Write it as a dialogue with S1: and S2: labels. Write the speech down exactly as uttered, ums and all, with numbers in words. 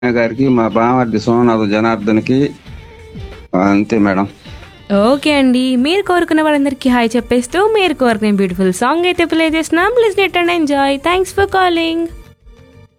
S1: గారికి, మా బామర్ది సోమనాథ్ జనార్దన్కి. అంతే మేడం.
S2: ఓకే అండి, మీరు కోరుకున్న వాళ్ళందరికీ హాయ్ చెప్పేస్తూ మీరు కోరుకునే బ్యూటిఫుల్ సాంగ్ అయితే ప్లే చేస్తున్నాం. Listen it and enjoy. Thanks for calling.